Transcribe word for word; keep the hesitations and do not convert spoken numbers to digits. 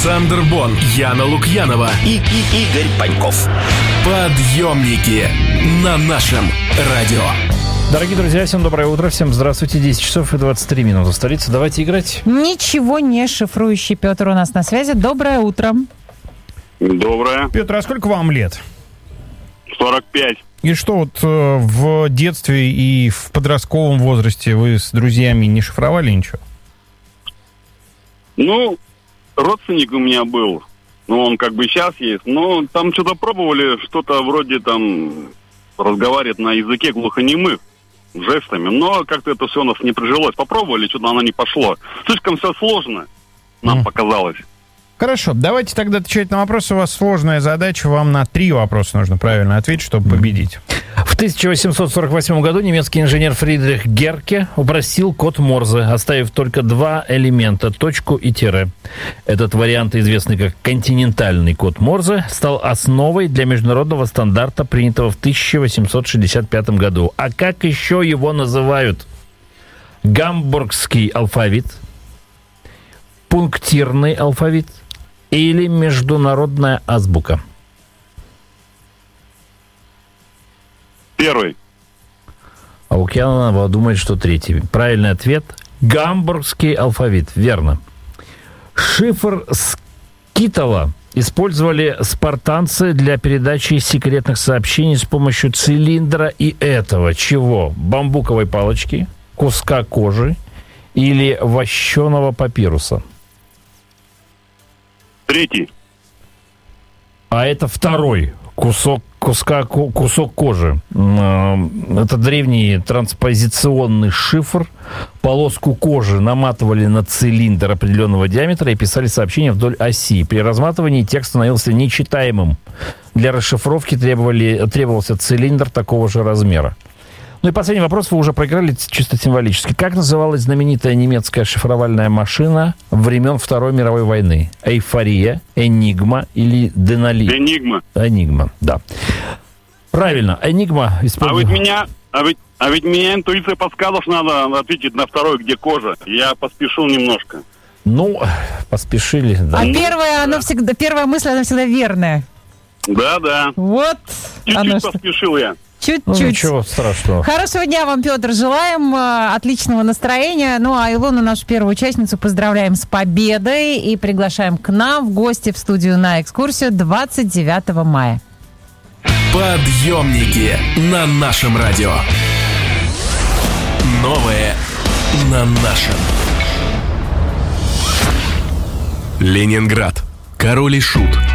Александр Бон, Яна Лукьянова и, и Игорь Паньков. Подъемники на нашем радио. Дорогие друзья, всем доброе утро, всем здравствуйте. десять часов и двадцать три минуты. Столица, давайте играть. Ничего не шифрующий Петр у нас на связи. Доброе утро. Доброе. Петр, а сколько вам лет? сорок пять. И что вот э, в детстве и в подростковом возрасте вы с друзьями не шифровали ничего? Ну, родственник у меня был. Ну, он как бы сейчас есть. Но там что-то пробовали, что-то вроде там разговаривать на языке глухонемых, жестами. Но как-то это все у нас не прижилось. Попробовали, что-то оно не пошло. Слишком все сложно, нам mm. показалось. Хорошо, давайте тогда отвечать на вопросы. У вас сложная задача, вам на три вопроса нужно правильно ответить, чтобы победить. В тысяча восемьсот сорок восьмом году немецкий инженер Фридрих Герке упростил код Морзе, оставив только два элемента, точку и тире. Этот вариант, известный как континентальный код Морзе, стал основой для международного стандарта, принятого в тысяча восемьсот шестьдесят пятом году. А как еще его называют? Гамбургский алфавит, пунктирный алфавит или международная азбука? Первый. А Лукьянова думает, что третий. Правильный ответ – гамбургский алфавит. Верно. Шифр Скитала использовали спартанцы для передачи секретных сообщений с помощью цилиндра и этого чего? Бамбуковой палочки, куска кожи или вощеного папируса? Третий. А это второй кусок, куска, кусок кожи. Это древний транспозиционный шифр. Полоску кожи наматывали на цилиндр определенного диаметра и писали сообщения вдоль оси. При разматывании текст становился нечитаемым. Для расшифровки требовали, требовался цилиндр такого же размера. Ну и последний вопрос, вы уже проиграли чисто символически. Как называлась знаменитая немецкая шифровальная машина времен Второй мировой войны? Эйфория, Энигма или Денали? Энигма. Энигма, да. Правильно, Энигма использует... А ведь меня, а ведь, а ведь меня интуиция подсказала, что надо ответить на второй, где кожа. Я поспешил немножко. Ну, поспешили, да. А Ну, первая, да. она всегда, первая мысль, она всегда верная. Да, да. Вот. Чуть-чуть оно что. поспешил я. Чуть-чуть. Ну, ничего страшного. Хорошего дня вам, Петр, желаем, э, отличного настроения. Ну, а Илону, нашу первую участницу, поздравляем с победой и приглашаем к нам в гости в студию на экскурсию двадцать девятого мая. Подъемники на нашем радио. Новое на нашем. Ленинград. Король и Шут.